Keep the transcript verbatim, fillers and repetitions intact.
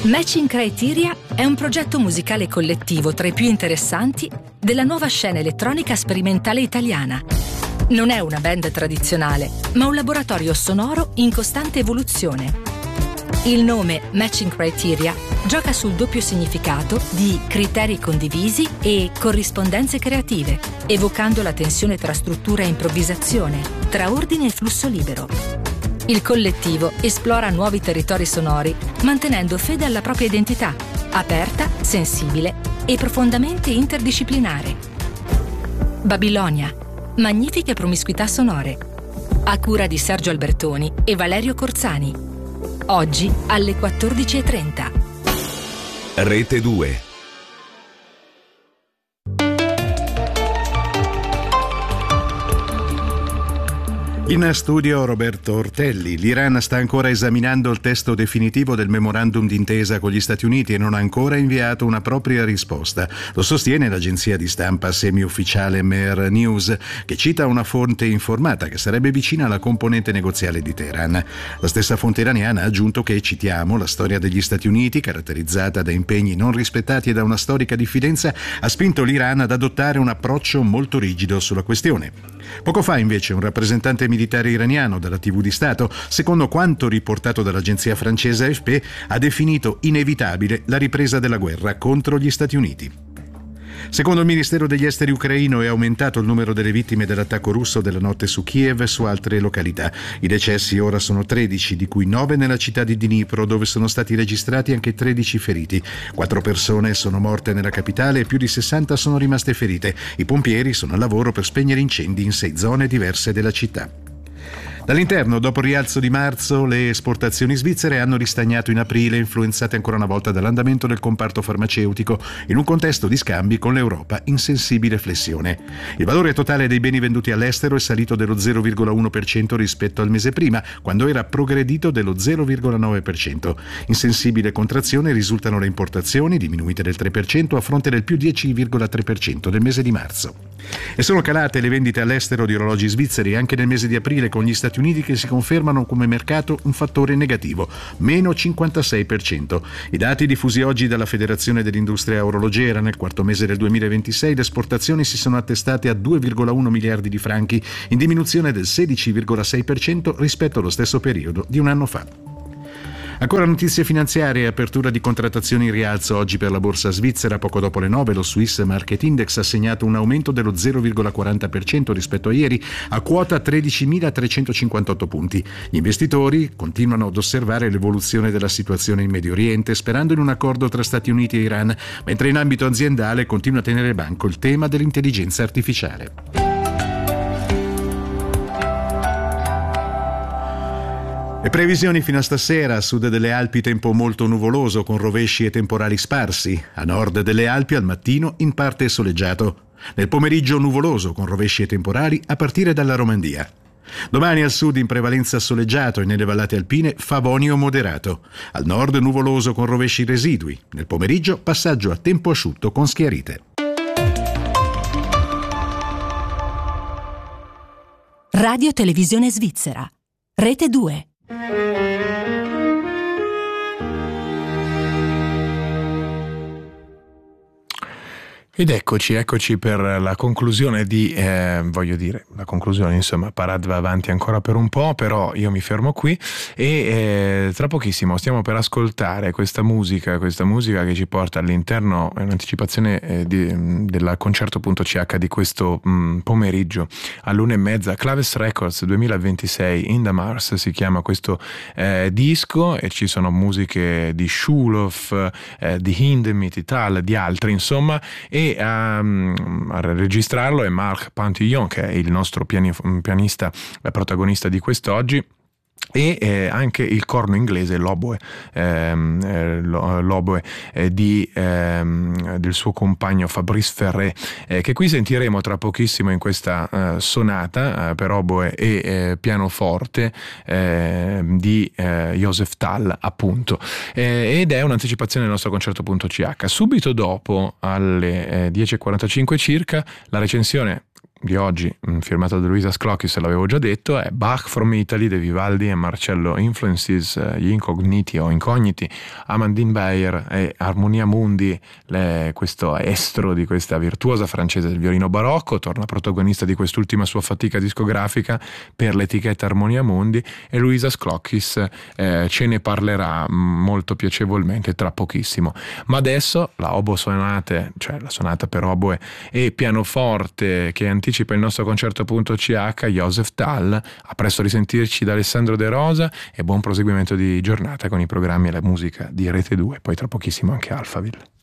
Matching Criteria è un progetto musicale collettivo tra i più interessanti della nuova scena elettronica sperimentale italiana. Non è una band tradizionale, ma un laboratorio sonoro in costante evoluzione. Il nome Matching Criteria gioca sul doppio significato di criteri condivisi e corrispondenze creative, evocando la tensione tra struttura e improvvisazione, tra ordine e flusso libero. Il collettivo esplora nuovi territori sonori, mantenendo fede alla propria identità, aperta, sensibile e profondamente interdisciplinare. Babilonia, magnifiche promiscuità sonore. A cura di Sergio Albertoni e Valerio Corzani. Oggi alle quattordici e trenta. Rete due. In studio Roberto Ortelli. L'Iran sta ancora esaminando il testo definitivo del memorandum d'intesa con gli Stati Uniti e non ha ancora inviato una propria risposta. Lo sostiene l'agenzia di stampa semi-ufficiale Mer News, che cita una fonte informata che sarebbe vicina alla componente negoziale di Teheran. La stessa fonte iraniana ha aggiunto che, citiamo, la storia degli Stati Uniti, caratterizzata da impegni non rispettati e da una storica diffidenza, ha spinto l'Iran ad adottare un approccio molto rigido sulla questione. Poco fa, invece, un rappresentante militare iraniano della tivù di Stato, secondo quanto riportato dall'agenzia francese A F P, ha definito inevitabile la ripresa della guerra contro gli Stati Uniti. Secondo il Ministero degli Esteri ucraino è aumentato il numero delle vittime dell'attacco russo della notte su Kiev e su altre località. I decessi ora sono tredici, di cui nove nella città di Dnipro, dove sono stati registrati anche tredici feriti. Quattro persone sono morte nella capitale e più di sessanta sono rimaste ferite. I pompieri sono al lavoro per spegnere incendi in sei zone diverse della città. Dall'interno, dopo il rialzo di marzo, le esportazioni svizzere hanno ristagnato in aprile, influenzate ancora una volta dall'andamento del comparto farmaceutico, in un contesto di scambi con l'Europa in sensibile flessione. Il valore totale dei beni venduti all'estero è salito dello zero virgola uno per cento rispetto al mese prima, quando era progredito dello zero virgola nove per cento. In sensibile contrazione risultano le importazioni, diminuite del tre per cento a fronte del più dieci virgola tre per cento del mese di marzo. E sono calate le vendite all'estero di orologi svizzeri anche nel mese di aprile, con gli Stati Uniti che si confermano come mercato un fattore negativo, meno cinquantasei per cento. I dati diffusi oggi dalla Federazione dell'Industria Orologera: nel quarto mese del duemilaventisei le esportazioni si sono attestate a due virgola uno miliardi di franchi, in diminuzione del sedici virgola sei per cento rispetto allo stesso periodo di un anno fa. Ancora notizie finanziarie, apertura di contrattazioni in rialzo oggi per la borsa svizzera. Poco dopo le nove lo Swiss Market Index ha segnato un aumento dello zero virgola quaranta per cento rispetto a ieri, a quota tredicimilatrecentocinquantotto punti. Gli investitori continuano ad osservare l'evoluzione della situazione in Medio Oriente, sperando in un accordo tra Stati Uniti e Iran, mentre in ambito aziendale continua a tenere banco il tema dell'intelligenza artificiale. Le previsioni fino a stasera: a sud delle Alpi tempo molto nuvoloso con rovesci e temporali sparsi, a nord delle Alpi al mattino in parte soleggiato, nel pomeriggio nuvoloso con rovesci e temporali a partire dalla Romandia. Domani al sud in prevalenza soleggiato e nelle vallate alpine favonio moderato, al nord nuvoloso con rovesci residui, nel pomeriggio passaggio a tempo asciutto con schiarite. Radio Televisione Svizzera, Rete due. Ed eccoci, eccoci per la conclusione di, eh, voglio dire, la conclusione, insomma, Parad va avanti ancora per un po', però io mi fermo qui e eh, tra pochissimo stiamo per ascoltare questa musica, questa musica che ci porta all'interno, è un'anticipazione eh, di, della concerto.ch di questo mh, pomeriggio all'una e mezza. Claves Records duemilaventisei, In the Mars si chiama questo eh, disco, e ci sono musiche di Schulhoff, eh, di Hindemith, Tal, di altri, insomma, e A, a registrarlo è Marc Pantillon, che è il nostro piani, pianista protagonista di quest'oggi, e eh, anche il corno inglese l'oboe, ehm, eh, l'oboe eh, di, ehm, del suo compagno Fabrice Ferré, eh, che qui sentiremo tra pochissimo in questa eh, sonata eh, per oboe e eh, pianoforte eh, di eh, Joseph Tal, appunto, eh, ed è un'anticipazione del nostro concerto.ch. Subito dopo, alle eh, dieci e quarantacinque circa, la recensione di oggi, firmato da Luisa Sclocchis, l'avevo già detto, è Bach from Italy, De Vivaldi e Marcello Influences, gli incogniti o incogniti, Amandine Bayer e Armonia Mundi, le, questo estro di questa virtuosa francese del violino barocco, torna protagonista di quest'ultima sua fatica discografica per l'etichetta Armonia Mundi, e Luisa Sclocchis eh, ce ne parlerà molto piacevolmente tra pochissimo. Ma adesso la oboe sonate, cioè la sonata per oboe e pianoforte che anticipa il nostro concerto.ch, Joseph Tal. A presto risentirci da Alessandro De Rosa e buon proseguimento di giornata con i programmi e la musica di Rete due, poi tra pochissimo anche Alphaville.